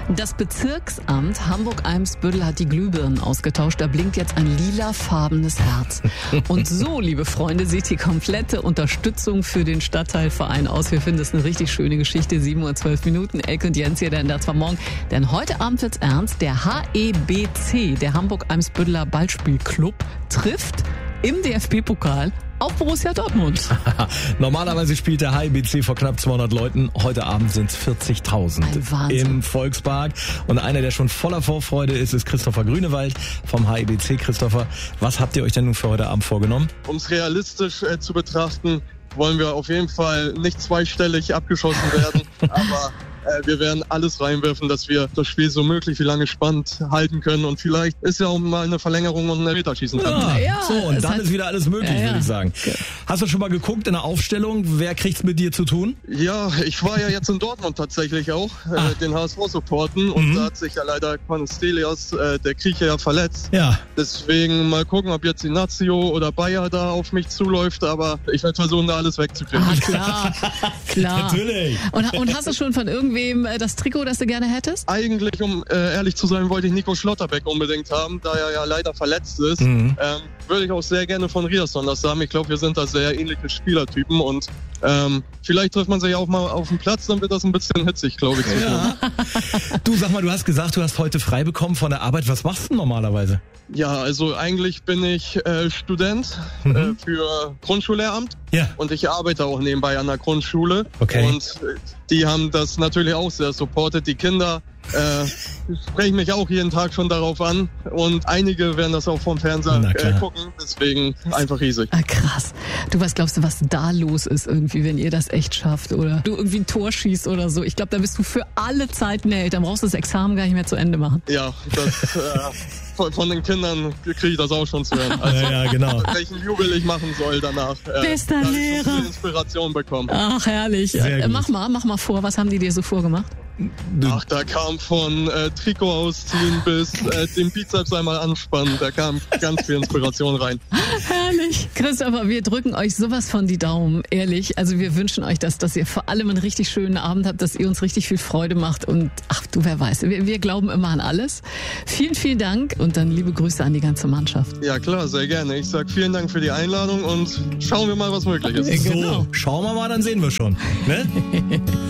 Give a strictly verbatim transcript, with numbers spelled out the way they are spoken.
Das Bezirksamt Hamburg-Eimsbüttel hat die Glühbirnen ausgetauscht. Da blinkt jetzt ein lilafarbenes Herz. Und so, liebe Freunde, sieht die komplette Unterstützung für den Stadtteilverein aus. Wir finden das eine richtig schöne Geschichte. sieben Uhr zwölf Minuten. Elke und Jens hier, denn das war morgen. Denn heute Abend wird's ernst. Der H E B C, der Hamburg-Eimsbütteler Ballspielclub, trifft im D F B-Pokal auf Borussia Dortmund. Normalerweise spielt der H E B C vor knapp zweihundert Leuten. Heute Abend sind es vierzigtausend im Volkspark. Und einer, der schon voller Vorfreude ist, ist Christopher Grünewald vom H E B C. Christopher, was habt ihr euch denn nun für heute Abend vorgenommen? Um es realistisch äh, zu betrachten, wollen wir auf jeden Fall nicht zweistellig abgeschossen werden, aber wir werden alles reinwerfen, dass wir das Spiel so möglich wie lange spannend halten können. Und vielleicht ist ja auch mal eine Verlängerung und ein Elfmeterschießen dran. Ja, ja, so, und dann ist wieder alles möglich, ja, ja. würde ich sagen. Okay. Hast du schon mal geguckt in der Aufstellung, wer kriegt's mit dir zu tun? Ja, ich war ja jetzt in Dortmund tatsächlich auch, äh, den H S V supporten. Und mhm. da hat sich ja leider Konstelios, äh, der Grieche, ja verletzt. Ja. Deswegen mal gucken, ob jetzt Inácio oder Bayer da auf mich zuläuft. Aber ich werde versuchen, da alles wegzukriegen. Ah, klar, klar. Natürlich. Und, und hast du schon von irgendwem äh, das Trikot, das du gerne hättest? Eigentlich, um äh, ehrlich zu sein, wollte ich Nico Schlotterbeck unbedingt haben, da er ja leider verletzt ist. Mhm. Ähm, würde ich auch sehr gerne von Riasson das haben. Ich glaube, wir sind da sehr ähnliche Spielertypen und ähm, vielleicht trifft man sich auch mal auf dem Platz, dann wird das ein bisschen hitzig, glaube ich. Ja. Du, sag mal, du hast gesagt, du hast heute frei bekommen von der Arbeit. Was machst du normalerweise? Ja, also eigentlich bin ich äh, Student mhm. äh, für Grundschullehramt. Ja. Und ich arbeite auch nebenbei an der Grundschule. Okay. Und die haben das natürlich auch sehr supportet. Die Kinder äh, sprechen mich auch jeden Tag schon darauf an. Und einige werden das auch vom Fernseher äh, gucken. Deswegen einfach riesig. Ah, krass. Du, was glaubst du, was da los ist irgendwie, wenn ihr das echt schafft? Oder du irgendwie ein Tor schießt oder so? Ich glaube, da bist du für alle Zeiten Held. Dann brauchst du das Examen gar nicht mehr zu Ende machen. Ja, das... Äh, Von, von den Kindern kriege ich das auch schon zu hören. Also, ja, ja, genau. Welchen Jubel ich machen soll danach. Bester äh, Lehrer. Ich habe Inspiration bekommen. Ach, herrlich. Äh, mach mal, mach mal vor. Was haben die dir so vorgemacht? Ach, da kam von äh, Trikot ausziehen bis äh, den Bizeps einmal anspannen. Da kam ganz viel Inspiration rein. Herrlich. Christopher, wir drücken euch sowas von die Daumen, ehrlich. Also wir wünschen euch das, dass ihr vor allem einen richtig schönen Abend habt, dass ihr uns richtig viel Freude macht. Und ach du, wer weiß, wir, wir glauben immer an alles. Vielen, vielen Dank und dann liebe Grüße an die ganze Mannschaft. Ja klar, sehr gerne. Ich sag vielen Dank für die Einladung und schauen wir mal, was möglich ist. So, schauen wir mal, dann sehen wir schon. Ne?